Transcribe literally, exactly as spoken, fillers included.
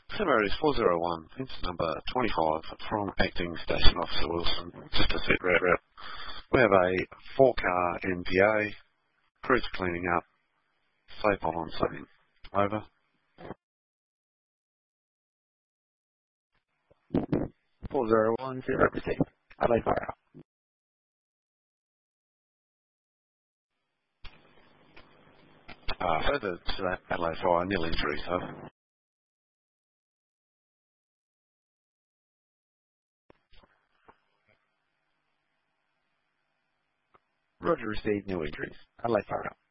Severity is four zero one, incident number twenty-five, from Acting Station Officer Wilson, just a set route route. We have a four-car N P A, crews cleaning up, safe hold on scene. Over. four zero one zero received. Adelaide Fire out. Uh, further to that, Adelaide Fire, nil injuries, over. Roger received, no injuries. Adelaide Fire out.